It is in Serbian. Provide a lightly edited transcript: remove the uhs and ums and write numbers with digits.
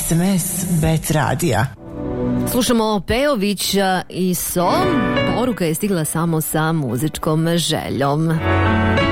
SMS Bet radija. Slušamo Pejovića i Som. Poruka je stigla samo sa muzičkom željom.